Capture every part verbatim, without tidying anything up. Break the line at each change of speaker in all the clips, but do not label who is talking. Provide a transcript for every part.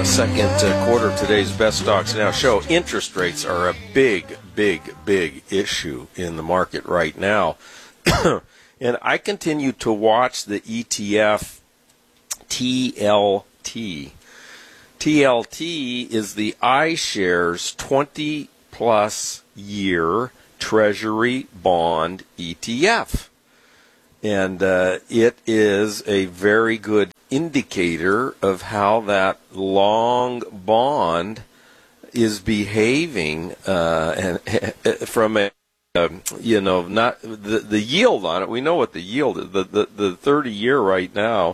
uh, second uh, quarter of today's Best Stocks Now show. Interest rates are a big, big, big issue in the market right now. And I continue to watch the E T F T L T. T L T is the iShares twenty-plus year Treasury bond E T F. And uh, it is a very good indicator of how that long bond is behaving, uh, and from a, um, you know, not the the yield on it. We know what the yield is. The the, the thirty year right now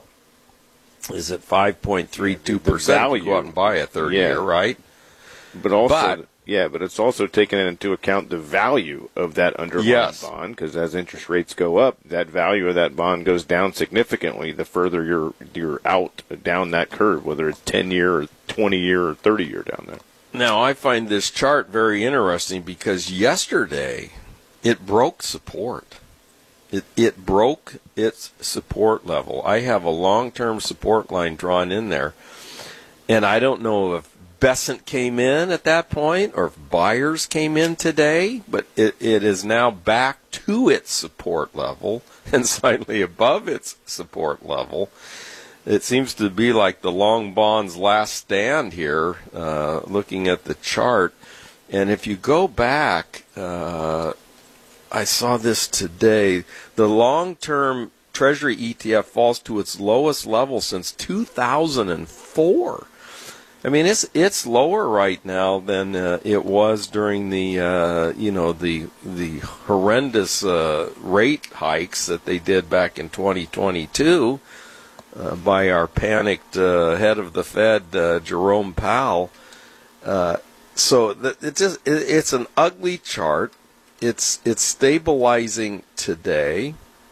is at five point three two percent. You go out and buy a thirty year, right?
But also.
But,
Yeah, but it's also taking into account the value of that underlying
yes.
bond, because as interest rates go up, that value of that bond goes down significantly the further you're you're out down that curve, whether it's ten year or twenty year or thirty year down there.
Now, I find this chart very interesting because yesterday it broke support. It it broke its support level. I have a long-term support line drawn in there, and I don't know if Bessent came in at that point or if buyers came in today, but it, it is now back to its support level and slightly above its support level. It seems to be like the long bond's last stand here, uh, looking at the chart. And if you go back, uh, I saw this today, the long-term Treasury E T F falls to its lowest level since two thousand four. I mean, it's it's lower right now than uh, it was during the uh, you know the the horrendous uh, rate hikes that they did back in twenty twenty-two uh, by our panicked uh, head of the Fed, uh, Jerome Powell. Uh, so th- it just it, it's an ugly chart. It's it's stabilizing today,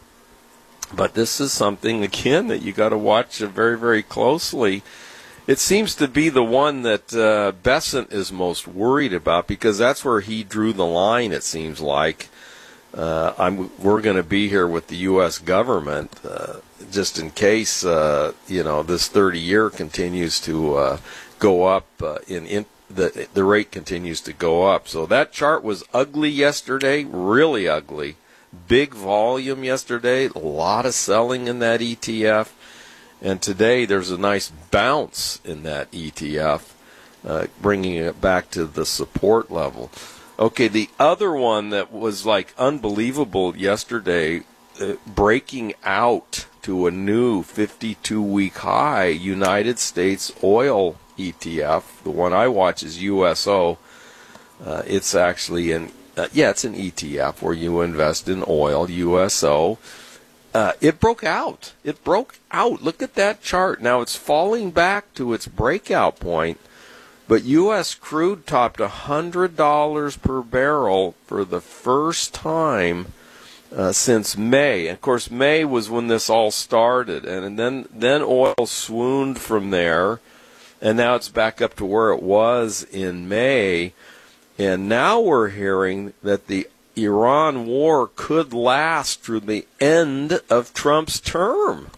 but this is something again that you got to watch very very closely. It seems to be the one that uh, Bessent is most worried about because that's where he drew the line, it seems like. Uh, I'm, we're going to be here with the U S government uh, just in case, uh, you know, this thirty year continues to uh, go up, uh, in, in the, the rate continues to go up. So that chart was ugly yesterday, really ugly. Big volume yesterday, a lot of selling in that E T F. And today there's a nice bounce in that E T F, uh, bringing it back to the support level. Okay, the other one that was like unbelievable yesterday, uh, breaking out to a new fifty-two week high, United States oil E T F. The one I watch is U S O. Uh, it's actually an, uh, yeah, it's an E T F where you invest in oil, U S O. Uh, it broke out. It broke out. Look at that chart. Now it's falling back to its breakout point, but U S crude topped one hundred dollars per barrel for the first time uh, since May. And of course, May was when this all started, and, and then then oil swooned from there, and now it's back up to where it was in May. And now we're hearing that the Iran war could last through the end of Trump's term.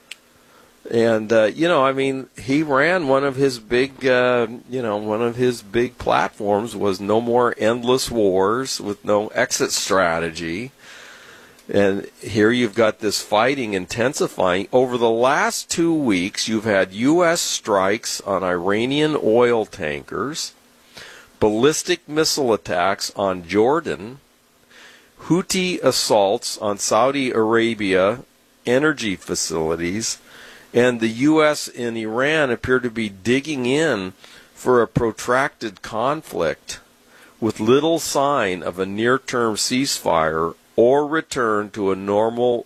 And, uh, you know, I mean, he ran one of his big, uh, you know, one of his big platforms was no more endless wars with no exit strategy. And here you've got this fighting intensifying. Over the last two weeks, you've had U S strikes on Iranian oil tankers, ballistic missile attacks on Jordan, Houthi assaults on Saudi Arabia energy facilities, and the U S and Iran appear to be digging in for a protracted conflict with little sign of a near-term ceasefire or return to a normal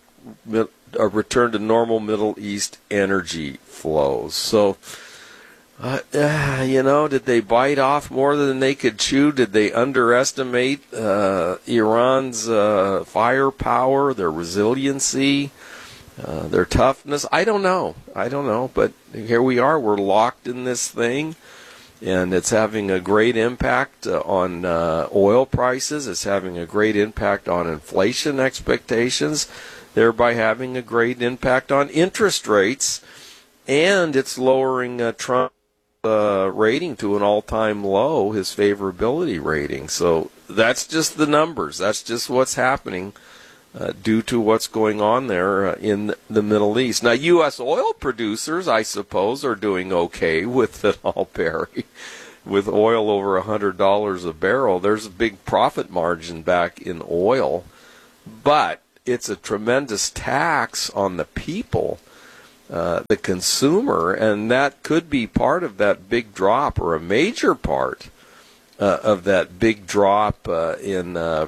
a return to normal Middle East energy flows. So, Uh, uh, you know, did they bite off more than they could chew? Did they underestimate uh, Iran's uh, firepower, their resiliency, uh, their toughness? I don't know. I don't know. But here we are. We're locked in this thing, and it's having a great impact uh, on uh, oil prices. It's having a great impact on inflation expectations, thereby having a great impact on interest rates, and it's lowering uh, Trump uh, rating to an all-time low, his favorability rating. So that's just the numbers. That's just what's happening uh, due to what's going on there uh, in the Middle East. Now, U S oil producers, I suppose, are doing okay with it all, Barry. With oil over one hundred dollars a barrel, there's a big profit margin back in oil. But it's a tremendous tax on the people, uh, the consumer, and that could be part of that big drop, or a major part uh, of that big drop uh, in uh,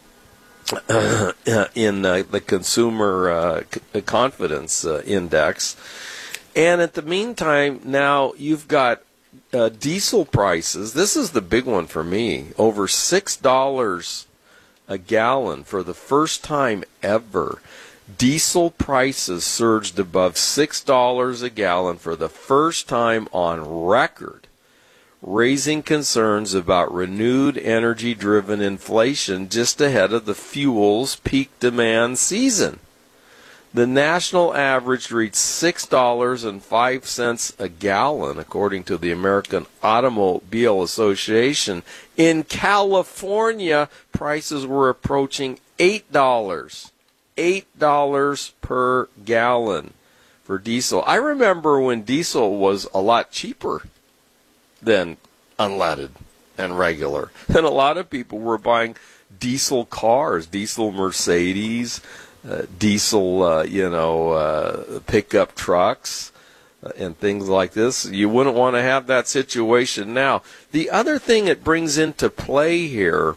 in uh, the consumer uh, c- confidence uh, index. And at the meantime, now you've got uh, diesel prices. This is the big one for me, over six dollars a gallon for the first time ever. Diesel prices surged above six dollars a gallon for the first time on record, raising concerns about renewed energy-driven inflation just ahead of the fuel's peak demand season. The national average reached six dollars and five cents a gallon, according to the American Automobile Association. In California, prices were approaching eight dollars. eight dollars per gallon for diesel. I remember when diesel was a lot cheaper than unleaded and regular. And a lot of people were buying diesel cars, diesel Mercedes, Uh, diesel, uh, you know, uh, pickup trucks uh, and things like this. You wouldn't want to have that situation now. The other thing it brings into play here,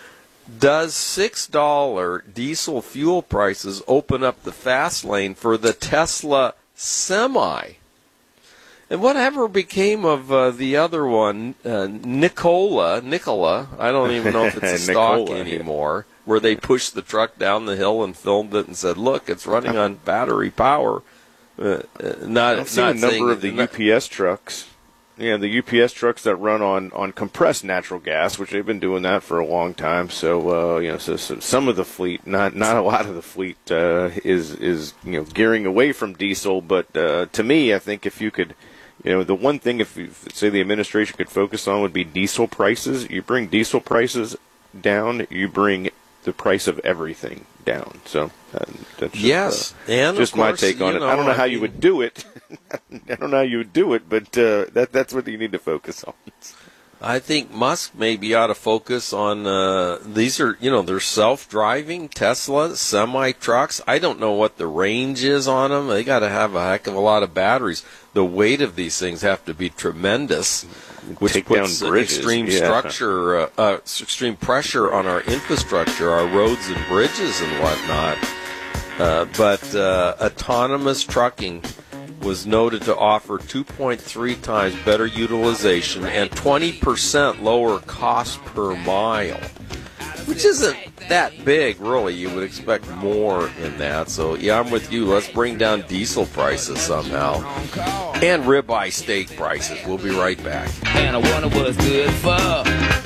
does six dollars diesel fuel prices open up the fast lane for the Tesla Semi? And whatever became of uh, the other one, uh, Nikola, Nikola, I don't even know if it's a stock anymore, where they pushed the truck down the hill and filmed it and said, look, it's running on battery power. Uh, not,
I've seen
not
a number
saying,
of the U P S trucks. Yeah, the U P S trucks that run on, on compressed natural gas, which they've been doing that for a long time. So, uh, you know, so, so some of the fleet, not not a lot of the fleet, uh, is is you know gearing away from diesel. But uh, to me, I think if you could, you know, the one thing if you, say the administration could focus on would be diesel prices. You bring diesel prices down, you bring the price of everything down. So uh, that's just,
yes,
uh,
and
just
of course,
my take on
you
it.
know,
I don't know
I
how
mean,
you would do it. I don't know how you would do it, but uh, that that's what you need to focus on.
I think Musk maybe ought to focus on, uh, these are, you know, they're self-driving Tesla semi-trucks. I don't know what the range is on them. They got to have a heck of a lot of batteries. The weight of these things have to be tremendous, which
Take
puts
down bridges.
extreme
Yeah.
structure, uh, uh, extreme pressure on our infrastructure, our roads and bridges and whatnot. Uh, but uh, autonomous trucking was noted to offer two point three times better utilization and twenty percent lower cost per mile, which isn't that big, really. You would expect more in that. So, yeah, I'm with you. Let's bring down diesel prices somehow. And ribeye steak prices. We'll be right back.
And I wonder what's good for.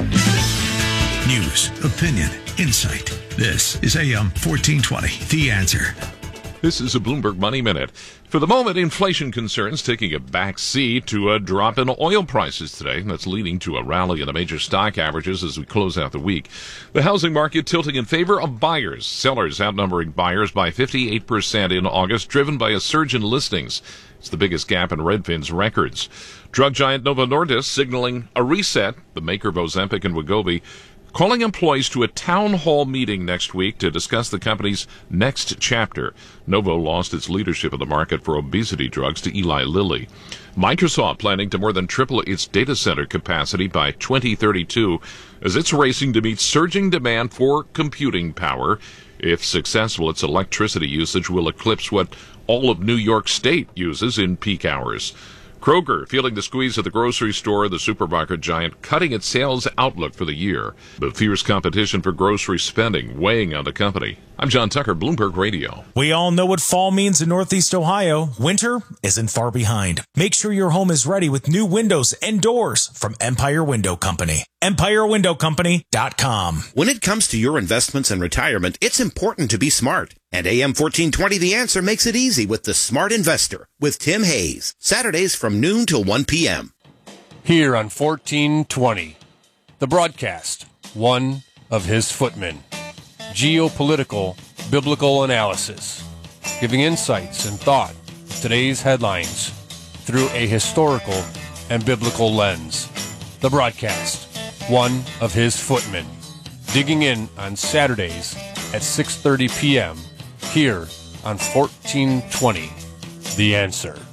News, opinion, insight. This is A M fourteen twenty, The Answer.
This is a Bloomberg Money Minute. For the moment, inflation concerns taking a back seat to a drop in oil prices today. That's leading to a rally in the major stock averages as we close out the week. The housing market tilting in favor of buyers. Sellers outnumbering buyers by fifty-eight percent in August, driven by a surge in listings. It's the biggest gap in Redfin's records. Drug giant Novo Nordisk signaling a reset. The maker of Ozempic and Wegovy calling employees to a town hall meeting next week to discuss the company's next chapter. Novo lost its leadership of the market for obesity drugs to Eli Lilly. Microsoft planning to more than triple its data center capacity by twenty thirty-two as it's racing to meet surging demand for computing power. If successful, its electricity usage will eclipse what all of New York State uses in peak hours. Kroger feeling the squeeze at the grocery store, the supermarket giant cutting its sales outlook for the year. But fierce competition for grocery spending weighing on the company. I'm John Tucker, Bloomberg Radio.
We all know what fall means in Northeast Ohio. Winter isn't far behind. Make sure your home is ready with new windows and doors from Empire Window Company. Empire Window Company dot com.
When it comes to your investments and retirement, it's important to be smart. And A M fourteen twenty The Answer makes it easy with the Smart Investor with Tim Hayes. Saturdays from noon till one p.m.
here on fourteen twenty. The broadcast, one of his footmen. Geopolitical biblical analysis, giving insights and thought of today's headlines through a historical and biblical lens. The broadcast, one of his footmen, digging in on Saturdays at six thirty p.m. here on fourteen twenty. The Answer.